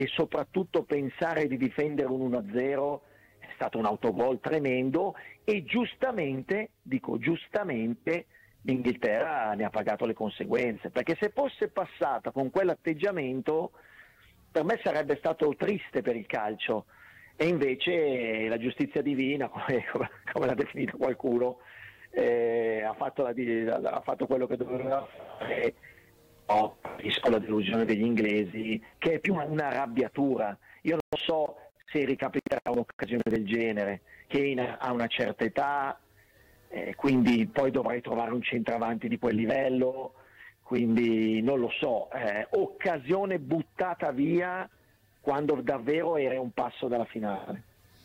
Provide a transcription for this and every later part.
e soprattutto pensare di difendere un 1-0 è stato un autogol tremendo e giustamente l'Inghilterra ne ha pagato le conseguenze, perché se fosse passata con quell'atteggiamento per me sarebbe stato triste per il calcio, e invece la giustizia divina, come l'ha definita qualcuno, ha fatto quello che doveva fare. Capisco la delusione degli inglesi, che è più una arrabbiatura. Io non so se ricapiterà un'occasione del genere. Kane ha una certa età, quindi poi dovrai trovare un centravanti di quel livello, quindi non lo so, occasione buttata via quando davvero era un passo dalla finale.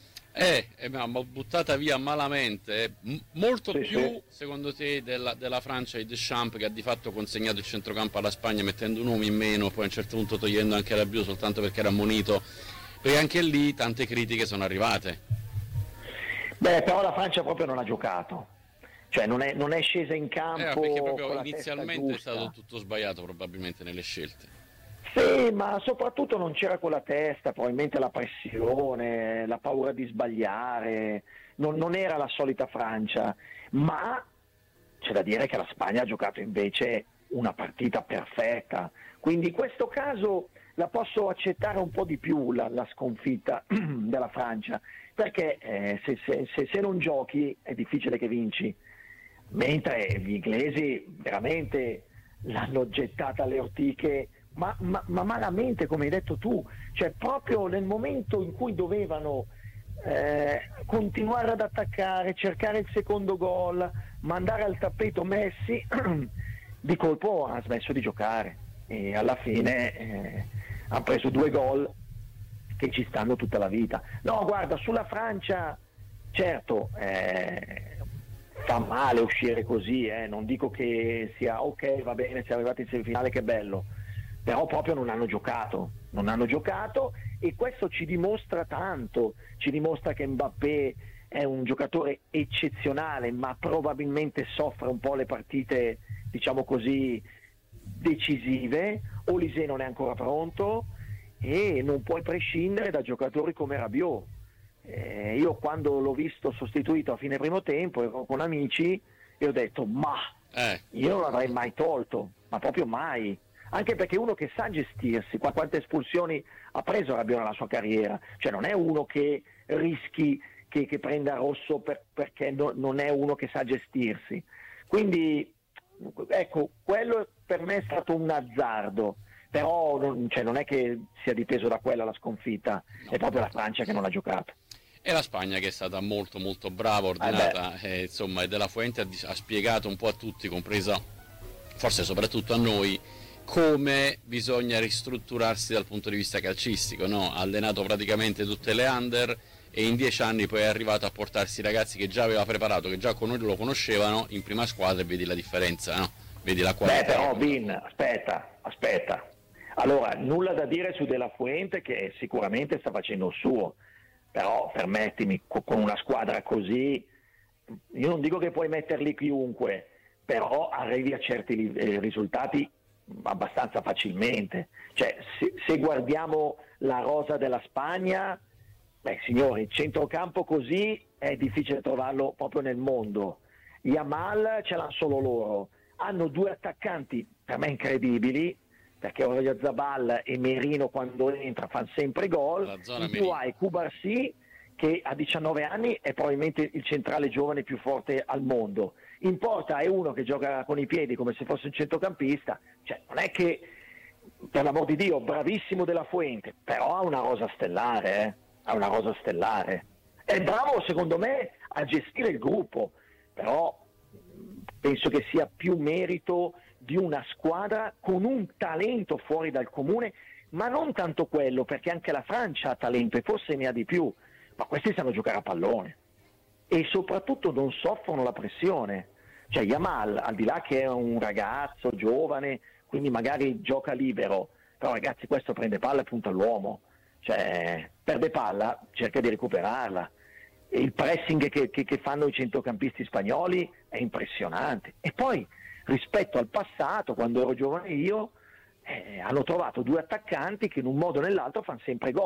Ma buttata via malamente, molto Sì, più sì. secondo te della Francia di Deschamps, che ha di fatto consegnato il centrocampo alla Spagna mettendo un uomo in meno, poi a un certo punto togliendo anche Rabiot soltanto perché era ammonito, perché anche lì tante critiche sono arrivate. Beh, però la Francia proprio non ha giocato, cioè non è scesa in campo Perché proprio con la testa inizialmente è stato giusta. tutto sbagliato probabilmente nelle scelte. Sì, ma soprattutto non c'era quella testa, probabilmente la pressione, la paura di sbagliare, non era la solita Francia, ma c'è da dire che la Spagna ha giocato invece una partita perfetta, quindi in questo caso la posso accettare un po' di più la sconfitta della Francia, perché se non giochi è difficile che vinci, mentre gli inglesi veramente l'hanno gettata alle ortiche, ma malamente, come hai detto tu, cioè proprio nel momento in cui dovevano continuare ad attaccare, cercare il secondo gol, mandare al tappeto Messi, di colpo ha smesso di giocare e alla fine ha preso 2 gol che ci stanno tutta la vita. No, guarda, sulla Francia, certo, fa male uscire così, non dico che sia ok, va bene, siamo arrivati in semifinale, che bello, però proprio non hanno giocato e questo ci dimostra tanto, ci dimostra che Mbappé è un giocatore eccezionale, ma probabilmente soffre un po' le partite, diciamo così, decisive. Olise non è ancora pronto e non puoi prescindere da giocatori come Rabiot. Io quando l'ho visto sostituito a fine primo tempo ero con amici e ho detto io non l'avrei mai tolto, ma proprio mai, anche perché uno che sa gestirsi. Quante espulsioni ha preso Rabiot nella sua carriera, cioè non è uno che rischi che prenda rosso perché non è uno che sa gestirsi, quindi ecco, quello per me è stato un azzardo, però non è che sia dipeso da quella la sconfitta, No. è proprio la Francia che non ha giocato. E la Spagna che è stata molto molto brava, ordinata, insomma, e De La Fuente ha spiegato un po' a tutti, compresa forse soprattutto a noi, come bisogna ristrutturarsi dal punto di vista calcistico, no? Ha allenato praticamente tutte le under e in 10 anni poi è arrivato a portarsi i ragazzi che già aveva preparato, che già lo conoscevano in prima squadra, e vedi la differenza, no? Vedi la qualità. Beh, però Bin, aspetta. Allora, nulla da dire su De La Fuente, che sicuramente sta facendo il suo, però permettimi, con una squadra così, io non dico che puoi metterli chiunque, però arrivi a certi risultati abbastanza facilmente. Cioè, se guardiamo la rosa della Spagna, signori, il centrocampo così è difficile trovarlo proprio nel mondo. Yamal ce l'hanno solo loro, hanno 2 attaccanti per me incredibili, perché Oyarzabal e Merino quando entra fanno sempre gol, in più hai Cubarsí che a 19 anni è probabilmente il centrale giovane più forte al mondo, in porta è uno che gioca con i piedi come se fosse un centrocampista, cioè non è che, per l'amor di Dio, bravissimo De La Fuente, però ha una rosa stellare, è bravo secondo me a gestire il gruppo, però penso che sia più merito di una squadra con un talento fuori dal comune, ma non tanto quello, perché anche la Francia ha talento e forse ne ha di più, ma questi sanno giocare a pallone e soprattutto non soffrono la pressione. Cioè Yamal, al di là che è un ragazzo giovane, quindi magari gioca libero, però ragazzi, questo prende palla e punta all'uomo, cioè perde palla, cerca di recuperarla. E il pressing che fanno i centrocampisti spagnoli è impressionante. E poi rispetto al passato, quando ero giovane io, hanno trovato due attaccanti che in un modo o nell'altro fanno sempre gol.